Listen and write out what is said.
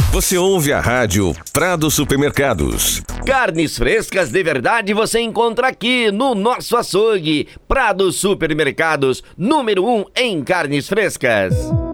Você ouve a rádio Prado Supermercados. Carnes frescas de verdade você encontra aqui no nosso açougue. Prado Supermercados, número 1 em carnes frescas.